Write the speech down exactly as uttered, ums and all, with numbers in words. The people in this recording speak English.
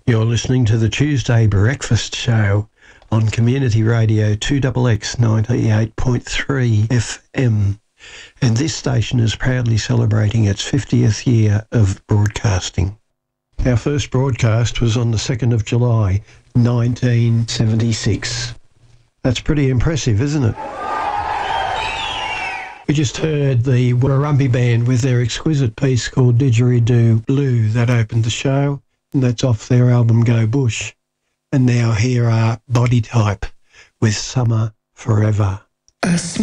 You're listening to the Tuesday Breakfast Show on Community Radio two X X ninety-eight point three F M. And this station is proudly celebrating its fiftieth year of broadcasting. Our first broadcast was on the second of July, nineteen seventy-six. That's pretty impressive, isn't it? We just heard the Warumpi Band with their exquisite piece called Didgeridoo Blue. That opened the show, and that's off their album Go Bush. And now here are Body Type with Summer Forever.